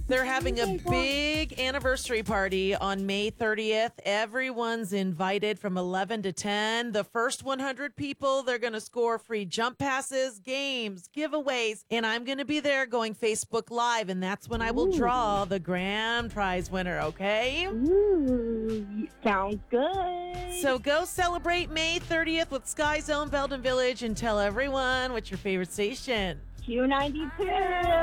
They're having a big anniversary party on May 30th. Everyone's invited from 11 to 10. The first 100 people, they're going to score free jump passes, games, giveaways, and I'm going to be there going Facebook Live, and that's when I will draw the grand prize winner, okay? Ooh, sounds good. So go celebrate May 30th with Sky Zone Belden Village and tell everyone what's your favorite station. Q92.